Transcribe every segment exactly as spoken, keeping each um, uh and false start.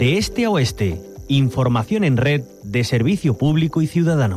de este a oeste. Información en red de Servicio Público y Ciudadano.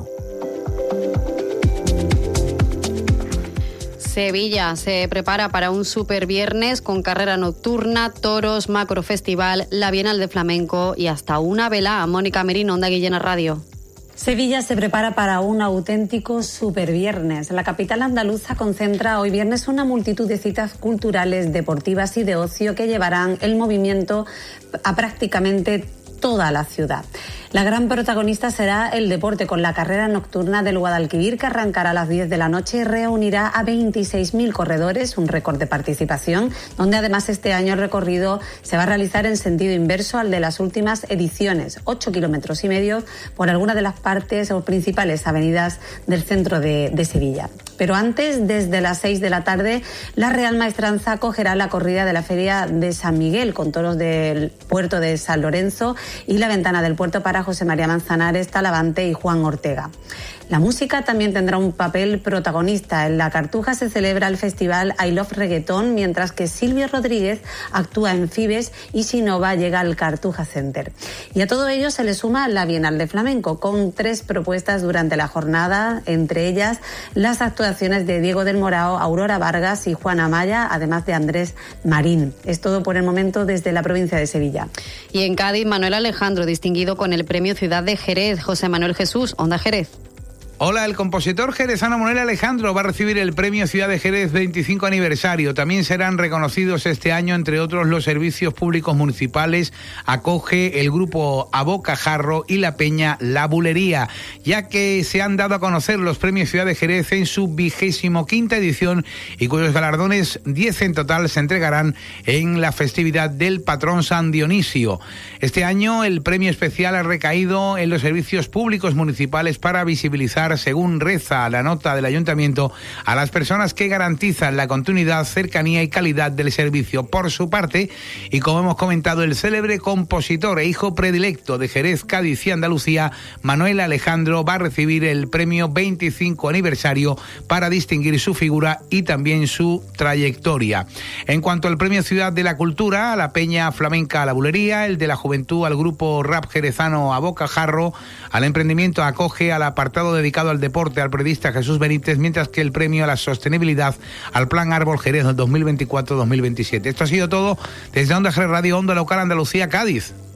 Sevilla se prepara para un superviernes con carrera nocturna, toros, macrofestival, la Bienal de Flamenco y hasta una vela. Mónica Merino, Onda Guillena Radio. Sevilla se prepara para un auténtico superviernes. La capital andaluza concentra hoy viernes una multitud de citas culturales, deportivas y de ocio que llevarán el movimiento a prácticamente toda la ciudad. La gran protagonista será el deporte, con la carrera nocturna del Guadalquivir, que arrancará a las diez de la noche y reunirá a veintiséis mil corredores, un récord de participación, donde además este año el recorrido se va a realizar en sentido inverso al de las últimas ediciones, ocho kilómetros y medio por alguna de las partes o principales avenidas del centro de, de Sevilla. Pero antes, desde las seis de la tarde, la Real Maestranza acogerá la corrida de la Feria de San Miguel, con toros del puerto de San Lorenzo y la ventana del puerto para José María Manzanares, Talavante y Juan Ortega. La música también tendrá un papel protagonista. En La Cartuja se celebra el festival I Love Reggaeton, mientras que Silvio Rodríguez actúa en Fibes y Sinova llega al Cartuja Center. Y a todo ello se le suma la Bienal de Flamenco, con tres propuestas durante la jornada, entre ellas las actuaciones de Diego del Morao, Aurora Vargas y Juana Maya, además de Andrés Marín. Es todo por el momento desde la provincia de Sevilla. Y en Cádiz, Manuel Alejandro, distinguido con el Premio Ciudad de Jerez. José Manuel Jesús, Onda Jerez. Hola, el compositor jerezano Manuel Alejandro va a recibir el Premio Ciudad de Jerez veinticinco aniversario. También serán reconocidos este año, entre otros, los servicios públicos municipales, acoge el grupo A Bocajarro y la Peña La Bulería, ya que se han dado a conocer los Premios Ciudad de Jerez en su vigésimo quinta edición y cuyos galardones, diez en total, se entregarán en la festividad del patrón San Dionisio. Este año el premio especial ha recaído en los servicios públicos municipales para visibilizar, según reza la nota del ayuntamiento, a las personas que garantizan la continuidad, cercanía y calidad del servicio. Por su parte, y como hemos comentado, el célebre compositor e hijo predilecto de Jerez, Cádiz y Andalucía, Manuel Alejandro, va a recibir el premio veinticinco aniversario para distinguir su figura y también su trayectoria. En cuanto al premio Ciudad de la Cultura, a la Peña Flamenca La Bulería, el de la Juventud al grupo rap jerezano A Bocajarro, al emprendimiento acoge al apartado dedicado al deporte al periodista Jesús Benítez, mientras que el premio a la sostenibilidad al Plan Árbol Jerez dos mil veinticuatro dos mil veintisiete. Esto ha sido todo desde Onda Jerez Radio, Onda Local Andalucía, Cádiz.